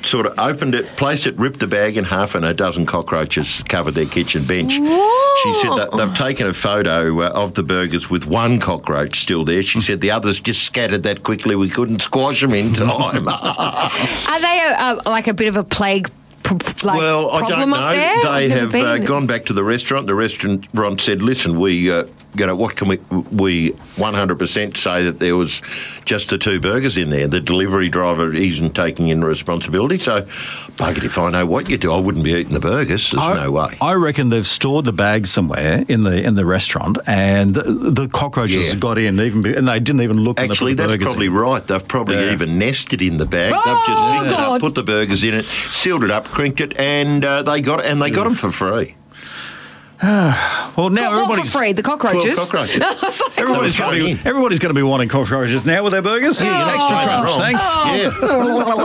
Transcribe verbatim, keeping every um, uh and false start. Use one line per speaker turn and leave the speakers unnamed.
sort of opened it, placed it, ripped the bag in half, and a dozen cockroaches covered their kitchen bench.
Whoa.
She said that they've taken a photo uh, of the burgers with one cockroach still there. She said the others just scattered that quickly. We couldn't squash them in time.
Are they a, a, like a bit of a plague? Like
well, I don't know. They have uh, gone back to the restaurant. The restaurant said, "Listen, we, uh, you know, what can we? We one hundred percent say that there was just the two burgers in there. The delivery driver isn't taking in responsibility. So, bugger, if I know what you do, I wouldn't be eating the burgers. There's
I,
no way."
I reckon they've stored the bags somewhere in the in the restaurant, and the cockroaches
Yeah.
got in, even and they didn't even look.
Actually,
and they put the
that's
burgers
probably
in.
right. They've probably
Yeah.
even nested in the bag.
Oh,
They've just picked it
God.
up, put the burgers in it, sealed it up, crinked it, and uh, they got and they got them for free.
Well, now
What
everybody's
for free? The cockroaches?
Twelve cockroaches.
everybody's
They were
going to be
thrown in.
everybody's going to be wanting cockroaches now with their burgers. Here, an extra
Oh.
crunch,
Oh.
thanks.
Yeah.